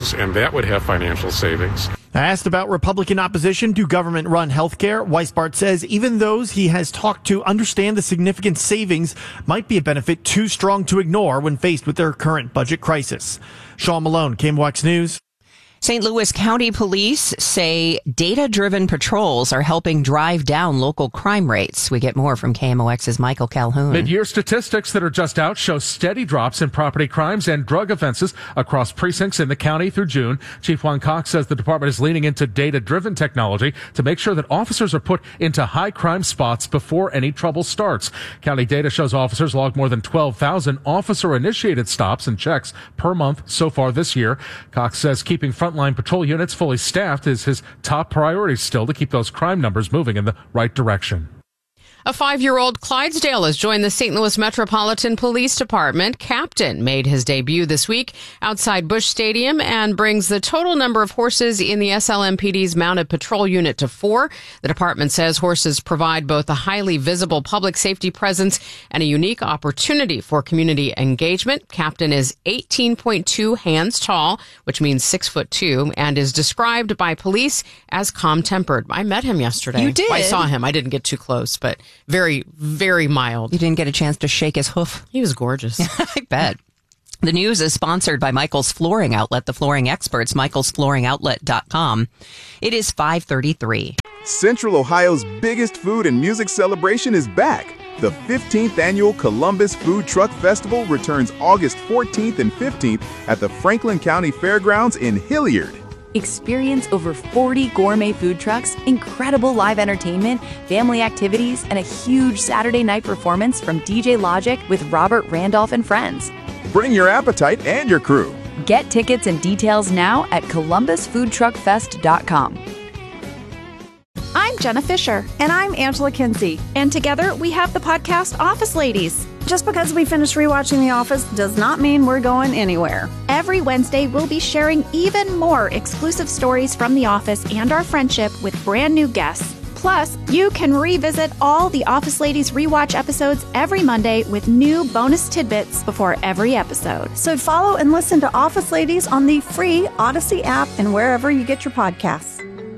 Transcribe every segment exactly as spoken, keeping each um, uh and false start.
and that would have financial savings. Asked about Republican opposition to government-run health care, Weisbart says even those he has talked to understand the significant savings might be a benefit too strong to ignore when faced with their current budget crisis. Sean Malone, K M O X News. Saint Louis County Police say data-driven patrols are helping drive down local crime rates. We get more from K M O X's Michael Calhoun. Mid-year statistics that are just out show steady drops in property crimes and drug offenses across precincts in the county through June. Chief Juan Cox says the department is leaning into data-driven technology to make sure that officers are put into high-crime spots before any trouble starts. County data shows officers logged more than twelve thousand officer-initiated stops and checks per month so far this year. Cox says keeping front Frontline patrol units fully staffed is his top priority still to keep those crime numbers moving in the right direction. A five-year-old Clydesdale has joined the Saint Louis Metropolitan Police Department. Captain made his debut this week outside Busch Stadium and brings the total number of horses in the S L M P D's mounted patrol unit to four. The department says horses provide both a highly visible public safety presence and a unique opportunity for community engagement. Captain is eighteen point two hands tall, which means six foot two, and is described by police as calm-tempered. I met him yesterday. You did? I saw him. I didn't get too close, but very, very mild. You didn't get a chance to shake his hoof? He was gorgeous. I bet. The news is sponsored by Michael's Flooring Outlet, the flooring experts, michaels flooring outlet dot com. It is five thirty-three. Central Ohio's biggest food and music celebration is back. The fifteenth Annual Columbus Food Truck Festival returns August fourteenth and fifteenth at the Franklin County Fairgrounds in Hilliard. Experience over forty gourmet food trucks, incredible live entertainment, family activities, and a huge Saturday night performance from D J Logic with Robert Randolph and friends. Bring your appetite and your crew. Get tickets and details now at columbus food truck fest dot com. I'm Jenna Fisher. And I'm Angela Kinsey. And together we have the podcast Office Ladies. Just because we finished rewatching The Office does not mean we're going anywhere. Every Wednesday, we'll be sharing even more exclusive stories from The Office and our friendship with brand new guests. Plus, you can revisit all the Office Ladies rewatch episodes every Monday with new bonus tidbits before every episode. So follow and listen to Office Ladies on the free Odyssey app and wherever you get your podcasts.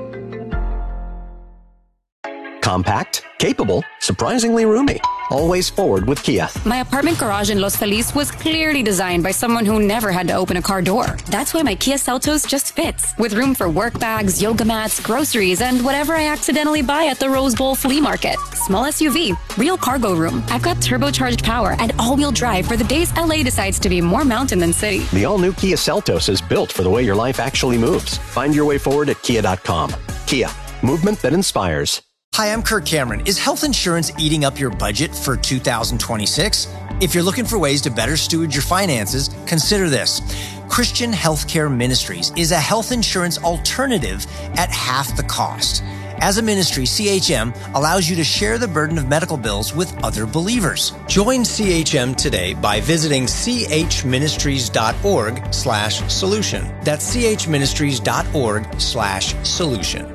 Compact, capable, surprisingly roomy. Always forward with Kia. My apartment garage in Los Feliz was clearly designed by someone who never had to open a car door. That's why my Kia Seltos just fits, with room for work bags, yoga mats, groceries, and whatever I accidentally buy at the Rose Bowl flea market. Small S U V, real cargo room. I've got turbocharged power and all-wheel drive for the days L A decides to be more mountain than city. The all-new Kia Seltos is built for the way your life actually moves. Find your way forward at kia dot com. Kia, movement that inspires. Hi, I'm Kirk Cameron. Is health insurance eating up your budget for two thousand twenty-six? If you're looking for ways to better steward your finances, consider this. Christian Healthcare Ministries is a health insurance alternative at half the cost. As a ministry, C H M allows you to share the burden of medical bills with other believers. Join C H M today by visiting chministries.org slash solution. That's chministries.org slash solution.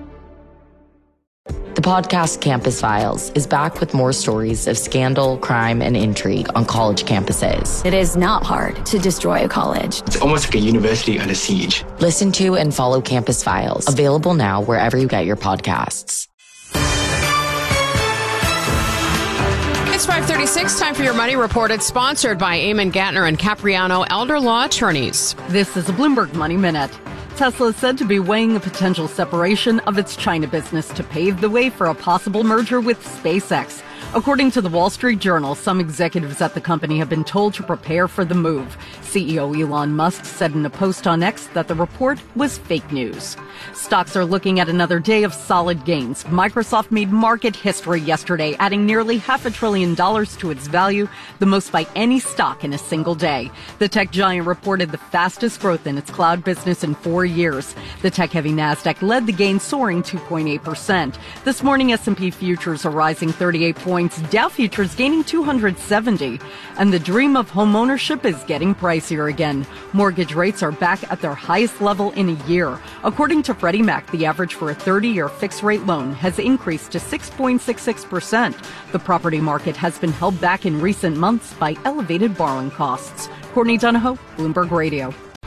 The podcast Campus Files is back with more stories of scandal, crime, and intrigue on college campuses. It is not hard to destroy a college. It's almost like a university under siege. Listen to and follow Campus Files, available now wherever you get your podcasts. It's five thirty-six, time for your Money Report. It's sponsored by Eamon Gattner and Capriano Elder Law Attorneys. This is a Bloomberg Money Minute. Tesla is said to be weighing a potential separation of its China business to pave the way for a possible merger with SpaceX. According to the Wall Street Journal, some executives at the company have been told to prepare for the move. C E O Elon Musk said in a post on X that the report was fake news. Stocks are looking at another day of solid gains. Microsoft made market history yesterday, adding nearly half a trillion dollars to its value, the most by any stock in a single day. The tech giant reported the fastest growth in its cloud business in four years. The tech-heavy Nasdaq led the gain, soaring two point eight percent. This morning, S and P futures are rising thirty-eight points. Dow futures gaining two hundred seventy. And the dream of homeownership is getting pricier again. Mortgage rates are back at their highest level in a year. According to Freddie Mac, the average for a thirty-year fixed-rate loan has increased to six point six six percent. The property market has been held back in recent months by elevated borrowing costs. Courtney Donahoe, Bloomberg Radio.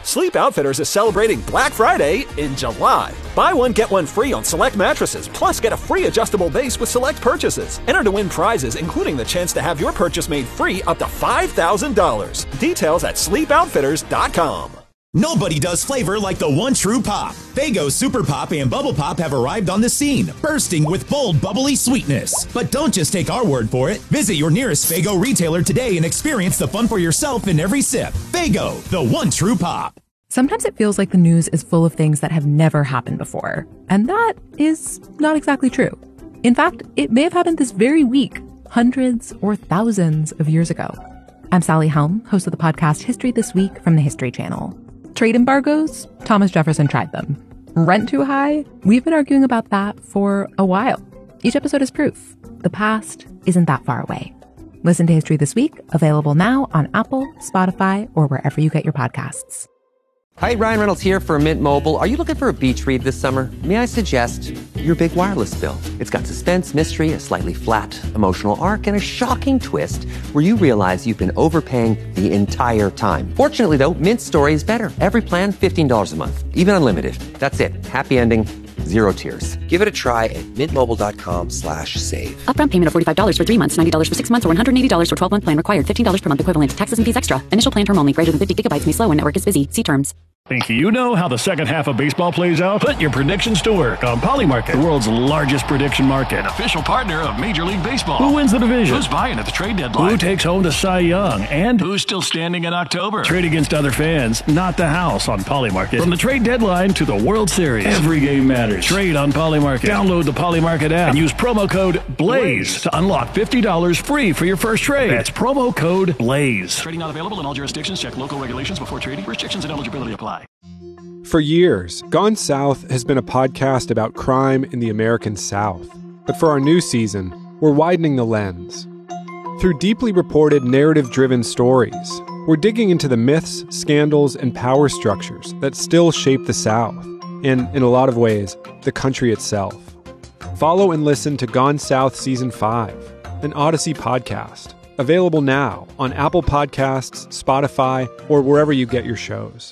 Sleep Outfitters is celebrating Black Friday in July. Buy one, get one free on select mattresses, plus get a free adjustable base with select purchases. Enter to win prizes, including the chance to have your purchase made free up to five thousand dollars. Details at sleep outfitters dot com. Nobody does flavor like the one true pop. Faygo Super Pop and Bubble Pop have arrived on the scene, bursting with bold, bubbly sweetness. But don't just take our word for it. Visit your nearest Faygo retailer today and experience the fun for yourself in every sip. Faygo, the one true pop. Sometimes it feels like the news is full of things that have never happened before. And that is not exactly true. In fact, it may have happened this very week, hundreds or thousands of years ago. I'm Sally Helm, host of the podcast History This Week from the History Channel. Trade embargoes? Thomas Jefferson tried them. Rent too high? We've been arguing about that for a while. Each episode is proof. The past isn't that far away. Listen to History This Week, available now on Apple, Spotify, or wherever you get your podcasts. Hi, Ryan Reynolds here for Mint Mobile. Are you looking for a beach read this summer? May I suggest your big wireless bill? It's got suspense, mystery, a slightly flat emotional arc, and a shocking twist where you realize you've been overpaying the entire time. Fortunately, though, Mint's story is better. Every plan, fifteen dollars a month. Even unlimited. That's it. Happy ending. Zero tears. Give it a try at mintmobile.com slash save. Upfront payment of forty-five dollars for three months, ninety dollars for six months, or one hundred eighty dollars for twelve-month plan required. fifteen dollars per month equivalent. Taxes and fees extra. Initial plan term only. Greater than fifty gigabytes may slow when network is busy. See terms. Think you know how the second half of baseball plays out? Put your predictions to work on Polymarket, the world's largest prediction market. Official partner of Major League Baseball. Who wins the division? Who's buying at the trade deadline? Who takes home the Cy Young? And who's still standing in October? Trade against other fans, not the house on Polymarket. From the trade deadline to the World Series, every game matters. Trade on Polymarket. Download the Polymarket app and use promo code BLAZE to unlock fifty dollars free for your first trade. That's promo code BLAZE. Trading not available in all jurisdictions. Check local regulations before trading. Restrictions and eligibility apply. For years, Gone South has been a podcast about crime in the American South. But for our new season, we're widening the lens. Through deeply reported, narrative-driven stories, we're digging into the myths, scandals, and power structures that still shape the South, and, in a lot of ways, the country itself. Follow and listen to Gone South Season five, an Odyssey podcast, available now on Apple Podcasts, Spotify, or wherever you get your shows.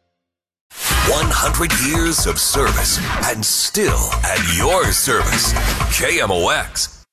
one hundred years of service and still at your service. K M O X.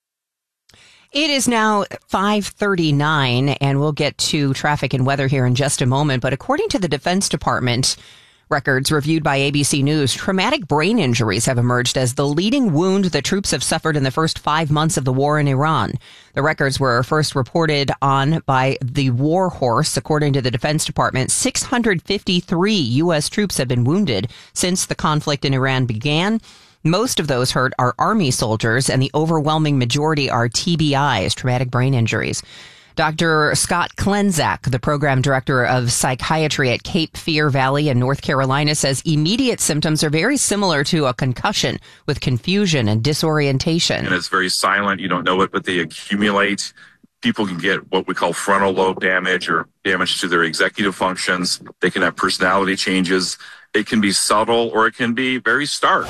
It is now five thirty-nine, and we'll get to traffic and weather here in just a moment. But according to the Defense Department records reviewed by A B C News, traumatic brain injuries have emerged as the leading wound the troops have suffered in the first five months of the war in Iran. The records were first reported on by the War Horse. According to the Defense Department, six hundred fifty-three U S troops have been wounded since the conflict in Iran began. Most of those hurt are Army soldiers, and the overwhelming majority are T B Is, traumatic brain injuries. Doctor Scott Klenzak, the program director of psychiatry at Cape Fear Valley in North Carolina, says immediate symptoms are very similar to a concussion with confusion and disorientation. And it's very silent. You don't know it, but they accumulate. People can get what we call frontal lobe damage or damage to their executive functions. They can have personality changes. It can be subtle or it can be very stark.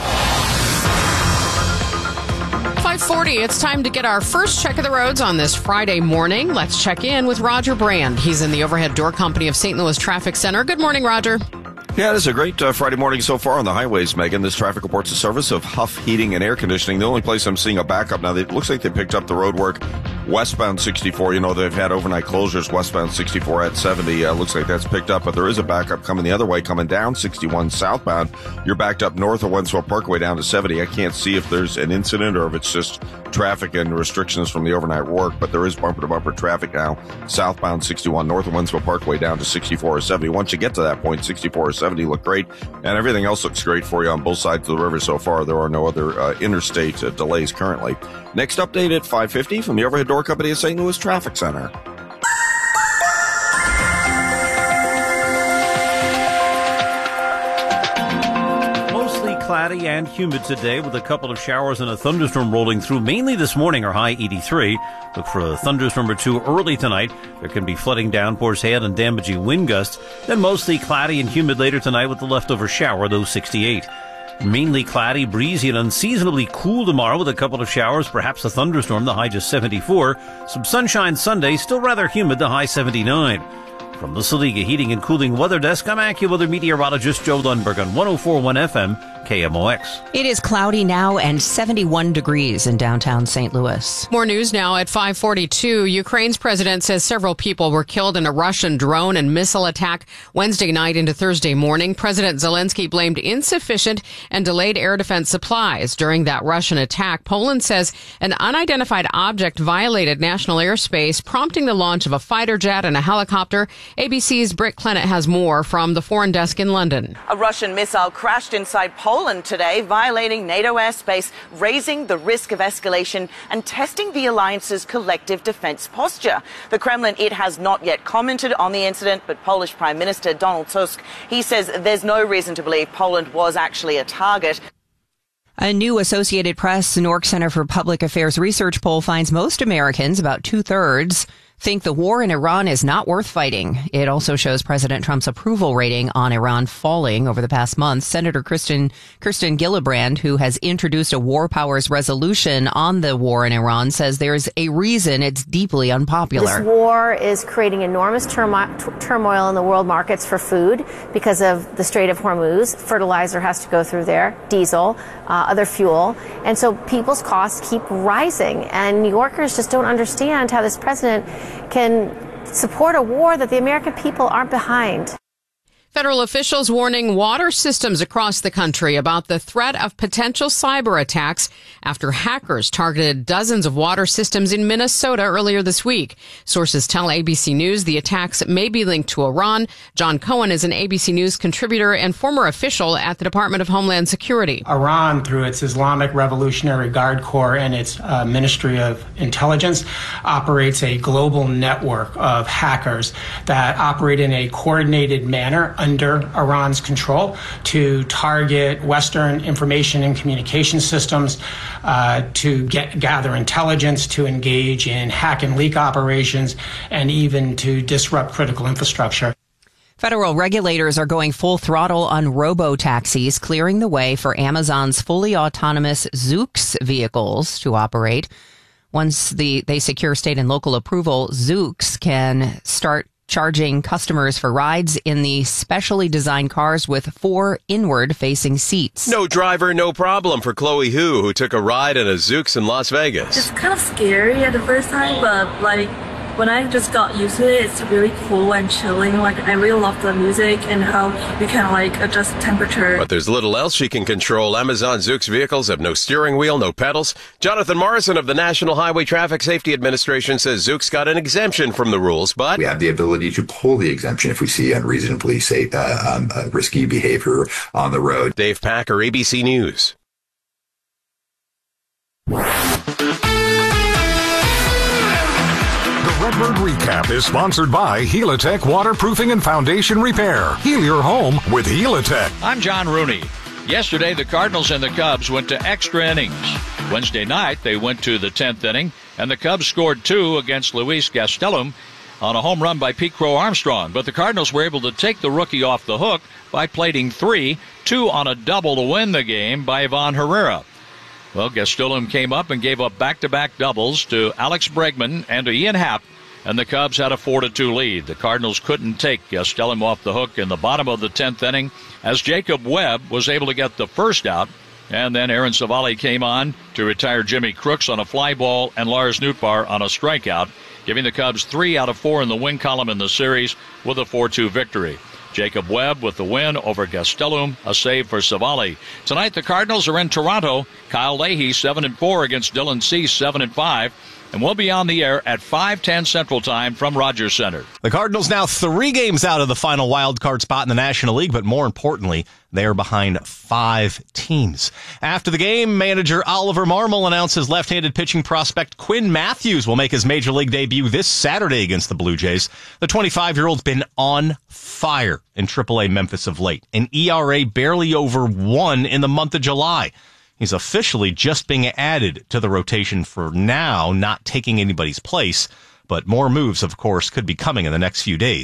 five forty, it's time to get our first check of the roads on this Friday morning. Let's check in with Roger Brand. He's in the Overhead Door Company of Saint Louis Traffic Center. Good morning, Roger. Yeah, it is a great uh, Friday morning so far on the highways, Megan. This traffic reports a service of Huff Heating and Air Conditioning. The only place I'm seeing a backup now, it looks like they picked up the road work westbound sixty-four. You know, they've had overnight closures westbound sixty-four at seventy. Uh, looks like that's picked up, but there is a backup coming the other way, coming down sixty-one southbound. You're backed up north of Wenswell Parkway down to seventy. I can't see if there's an incident or if it's just traffic and restrictions from the overnight work, but there is bumper-to-bumper traffic now. Southbound sixty-one north of Wenswell Parkway down to sixty-four or seventy. Once you get to that point, sixty-four or seventy look great. And everything else looks great for you on both sides of the river so far. There are no other uh, interstate uh, delays currently. Next update at five fifty from the Overhead Door Company of Saint Louis Traffic Center. Mostly cloudy and humid today with a couple of showers and a thunderstorm rolling through. Mainly this morning, our high eighty-three. Look for a thunderstorm or two early tonight. There can be flooding, downpours, hail, and damaging wind gusts. Then mostly cloudy and humid later tonight with the leftover shower, though sixty-eight. Mainly cloudy, breezy, and unseasonably cool tomorrow with a couple of showers, perhaps a thunderstorm, the high just seventy-four. Some sunshine Sunday, still rather humid, the high seventy-nine. From the Saliga Heating and Cooling Weather Desk, I'm AccuWeather meteorologist Joe Lundberg on one oh four point one F M, K M O X. It is cloudy now and seventy-one degrees in downtown Saint Louis. More news now at five forty-two. Ukraine's president says several people were killed in a Russian drone and missile attack Wednesday night into Thursday morning. President Zelensky blamed insufficient and delayed air defense supplies during that Russian attack. Poland says an unidentified object violated national airspace, prompting the launch of a fighter jet and a helicopter. A B C's Britt Clennett has more from the foreign desk in London. A Russian missile crashed inside Poland today, violating NATO airspace, raising the risk of escalation and testing the alliance's collective defense posture. The Kremlin, it has not yet commented on the incident, but Polish Prime Minister Donald Tusk, he says there's no reason to believe Poland was actually a target. A new Associated Press Newark Center for Public Affairs research poll finds most Americans, about two-thirds, think the war in Iran is not worth fighting. It also shows President Trump's approval rating on Iran falling over the past month. Senator Kirsten, Kirsten Gillibrand, who has introduced a war powers resolution on the war in Iran, says there's a reason it's deeply unpopular. This war is creating enormous turmo- t- turmoil in the world markets for food because of the Strait of Hormuz. Fertilizer has to go through there, diesel, uh, other fuel. And so people's costs keep rising. And New Yorkers just don't understand how this president can support a war that the American people aren't behind. Federal officials warning water systems across the country about the threat of potential cyber attacks after hackers targeted dozens of water systems in Minnesota earlier this week. Sources tell A B C News the attacks may be linked to Iran. John Cohen is an A B C News contributor and former official at the Department of Homeland Security. Iran, through its Islamic Revolutionary Guard Corps and its uh, Ministry of Intelligence, operates a global network of hackers that operate in a coordinated manner under Iran's control to target Western information and communication systems, uh, to get gather intelligence, to engage in hack and leak operations, and even to disrupt critical infrastructure. Federal regulators are going full throttle on robo-taxis, clearing the way for Amazon's fully autonomous Zoox vehicles to operate. Once the they secure state and local approval, Zoox can start charging customers for rides in the specially designed cars with four inward-facing seats. No driver, no problem for Chloe Hu, who took a ride in a Zoox in Las Vegas. It's kind of scary at the first time, but like when I just got used to it, it's really cool and chilling. Like I really love the music and how you can like adjust temperature. But there's little else she can control. Amazon Zoox vehicles have no steering wheel, no pedals. Jonathan Morrison of the National Highway Traffic Safety Administration says Zoox got an exemption from the rules, but we have the ability to pull the exemption if we see unreasonably safe, uh, um, uh, risky behavior on the road. Dave Packer, A B C News. Redbird Recap is sponsored by Helitech Waterproofing and Foundation Repair. Heal your home with Helitech. I'm John Rooney. Yesterday, the Cardinals and the Cubs went to extra innings. Wednesday night, they went to the tenth inning, and the Cubs scored two against Luis Gastelum on a home run by Pete Crow Armstrong. But the Cardinals were able to take the rookie off the hook by plating three, two on a double to win the game by Ivan Herrera. Well, Gastelum came up and gave up back-to-back doubles to Alex Bregman and to Ian Happ, and the Cubs had a four to two lead. The Cardinals couldn't take Gastelum off the hook in the bottom of the tenth inning as Jacob Webb was able to get the first out, and then Aaron Savali came on to retire Jimmy Crooks on a fly ball and Lars Nootbaar on a strikeout, giving the Cubs three out of four in the win column in the series with a four two victory. Jacob Webb with the win over Gastelum, a save for Savali. Tonight the Cardinals are in Toronto. Kyle Leahy seven and four against Dylan Cease seven and five. And we'll be on the air at five ten Central Time from Rogers Center. The Cardinals now three games out of the final wild card spot in the National League, but more importantly, they are behind five teams. After the game, manager Oliver Marmol announces left-handed pitching prospect Quinn Matthews will make his Major League debut this Saturday against the Blue Jays. The twenty-five-year-old's been on fire in triple A Memphis of late, an E R A barely over one in the month of July. He's officially just being added to the rotation for now, not taking anybody's place. But more moves, of course, could be coming in the next few days.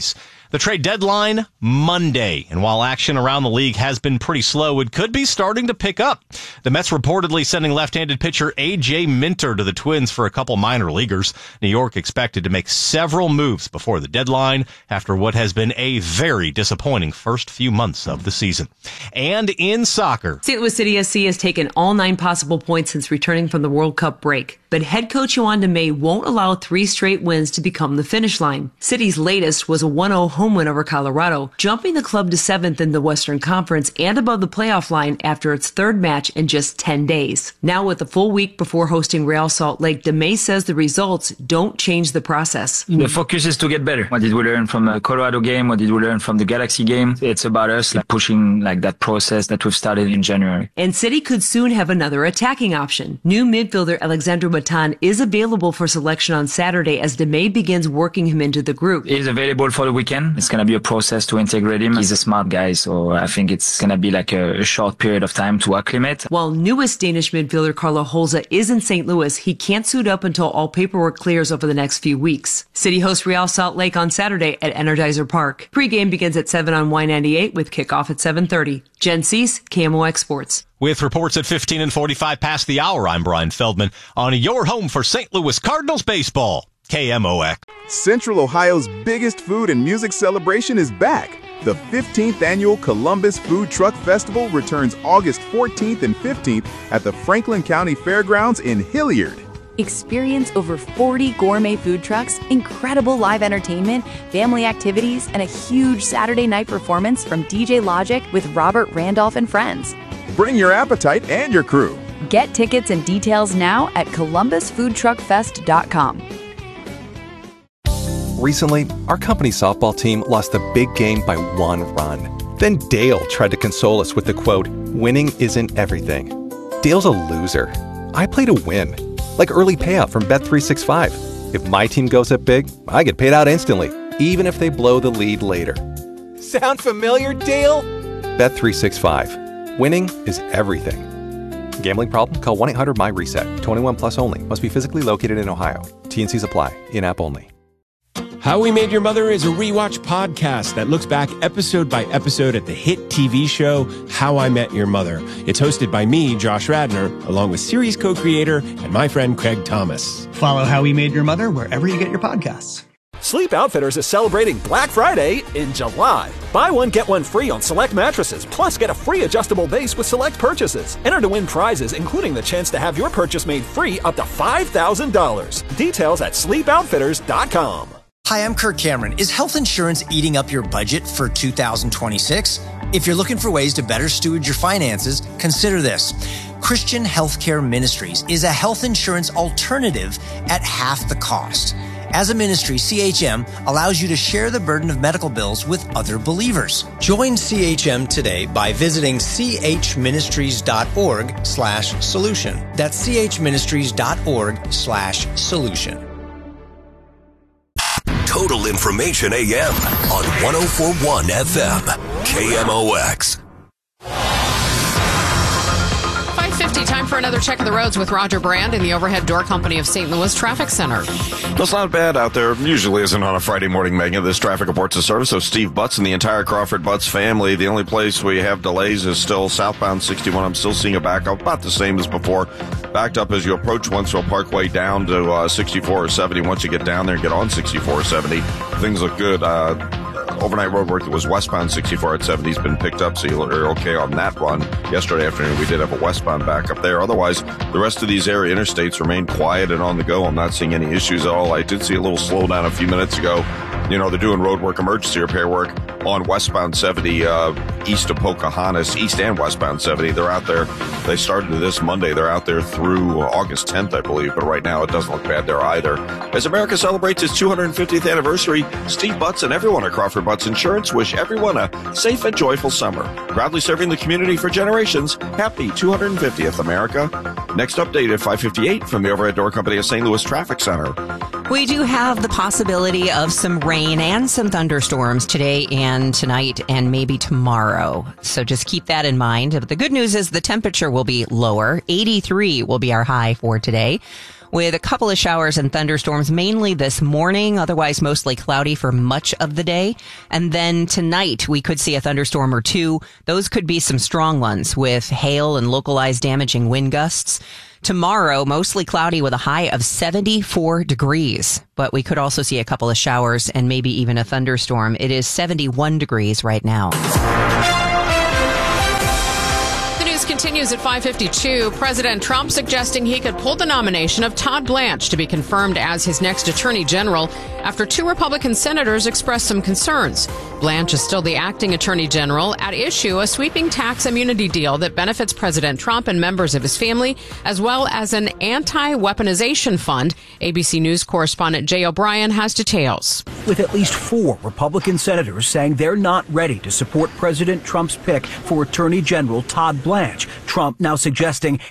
The trade deadline, Monday. And while action around the league has been pretty slow, it could be starting to pick up. The Mets reportedly sending left-handed pitcher A J Minter to the Twins for a couple minor leaguers. New York expected to make several moves before the deadline after what has been a very disappointing first few months of the season. And in soccer, Saint Louis City S C has taken all nine possible points since returning from the World Cup break. But head coach Yoanda May won't allow three straight wins to become the finish line. City's latest was a one oh home win over Colorado, jumping the club to seventh in the Western Conference and above the playoff line after its third match in just ten days. Now with a full week before hosting Real Salt Lake, DeMay says the results don't change the process. The focus is to get better. What did we learn from the Colorado game? What did we learn from the Galaxy game? It's about us like, pushing like that process that we've started in January. And City could soon have another attacking option. New midfielder Alexandre Matan is available for selection on Saturday as DeMay begins working him into the group. He's available for the weekend. It's going to be a process to integrate him. He's a smart guy, so I think it's going to be like a, a short period of time to acclimate. While newest Danish midfielder Carlo Holza is in Saint Louis, he can't suit up until all paperwork clears over the next few weeks. City hosts Real Salt Lake on Saturday at Energizer Park. Pre-game begins at seven on Y ninety-eight with kickoff at seven thirty. Jen Cease, K M O X Sports. With reports at fifteen and forty-five past the hour, I'm Brian Feldman on your home for Saint Louis Cardinals baseball, K M O X. Central Ohio's biggest food and music celebration is back. The fifteenth Annual Columbus Food Truck Festival returns August fourteenth and fifteenth at the Franklin County Fairgrounds in Hilliard. Experience over forty gourmet food trucks, incredible live entertainment, family activities, and a huge Saturday night performance from D J Logic with Robert Randolph and friends. Bring your appetite and your crew. Get tickets and details now at columbus food truck fest dot com. Recently, our company softball team lost a big game by one run. Then Dale tried to console us with the quote, "Winning isn't everything." Dale's a loser. I play to win. Like early payout from Bet three sixty-five. If my team goes up big, I get paid out instantly, even if they blow the lead later. Sound familiar, Dale? Bet three sixty-five. Winning is everything. Gambling problem? Call one eight hundred M Y reset. twenty-one plus only. Must be physically located in Ohio. T and Cs apply. In-app only. How We Made Your Mother is a rewatch podcast that looks back episode by episode at the hit T V show How I Met Your Mother. It's hosted by me, Josh Radnor, along with series co-creator and my friend Craig Thomas. Follow How We Made Your Mother wherever you get your podcasts. Sleep Outfitters is celebrating Black Friday in July. Buy one, get one free on select mattresses, plus get a free adjustable base with select purchases. Enter to win prizes, including the chance to have your purchase made free up to five thousand dollars. Details at sleep outfitters dot com. Hi, I'm Kirk Cameron. Is health insurance eating up your budget for two thousand twenty-six? If you're looking for ways to better steward your finances, consider this. Christian Healthcare Ministries is a health insurance alternative at half the cost. As a ministry, C H M allows you to share the burden of medical bills with other believers. Join C H M today by visiting chministries.org slash solution. That's chministries.org slash solution. Total Information A M on one oh four point one F M, K M O X. five fifty, time for another check of the roads with Roger Brand in the Overhead Door Company of Saint Louis Traffic Center. It's not bad out there. Usually isn't on a Friday morning, Megan. This traffic reports a service of Steve Butts and the entire Crawford Butts family. The only place we have delays is still southbound sixty-one. I'm still seeing a backup about the same as before. Backed up as you approach Wentzville Parkway down to uh, sixty-four or seventy. Once you get down there and get on sixty-four or seventy, things look good. Uh, overnight road work that was westbound sixty-four at seventy has been picked up, so you're okay on that run. Yesterday afternoon, we did have a westbound backup there. Otherwise, the rest of these area interstates remain quiet and on the go. I'm not seeing any issues at all. I did see a little slowdown a few minutes ago. You know, they're doing road work, emergency repair work on westbound seventy, uh, east of Pocahontas, east and westbound seventy. They're out there. They started this Monday. They're out there through August tenth, I believe, but right now it doesn't look bad there either. As America celebrates its two hundred fiftieth anniversary, Steve Butts and everyone at Crawford Butts Insurance wish everyone a safe and joyful summer. Proudly serving the community for generations. Happy two hundred fiftieth, America. Next update at five fifty-eight from the Overhead Door Company of Saint Louis Traffic Center. We do have the possibility of some rain and some thunderstorms today and tonight and maybe tomorrow. So just keep that in mind. But the good news is the temperature will be lower. eighty-three will be our high for today. with a couple of showers and thunderstorms mainly this morning, otherwise mostly cloudy for much of the day. And then tonight we could see a thunderstorm or two. Those could be some strong ones with hail and localized damaging wind gusts. Tomorrow, mostly cloudy with a high of seventy-four degrees, but we could also see a couple of showers and maybe even a thunderstorm. It is seventy-one degrees right now. Continues at five fifty-two. President Trump suggesting he could pull the nomination of Todd Blanche to be confirmed as his next attorney general after two Republican senators expressed some concerns. Blanche is still the acting attorney general. At issue, a sweeping tax immunity deal that benefits President Trump and members of his family, as well as an anti-weaponization fund. A B C News correspondent Jay O'Brien has details. With at least four Republican senators saying they're not ready to support President Trump's pick for Attorney General Todd Blanche, Trump now suggesting